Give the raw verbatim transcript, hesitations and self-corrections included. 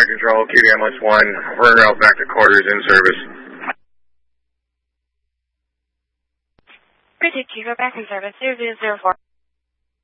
Fire Control, Q D Ambulance one, burn route back to quarters in service. Pretty Q, go back in service, zero zero zero four.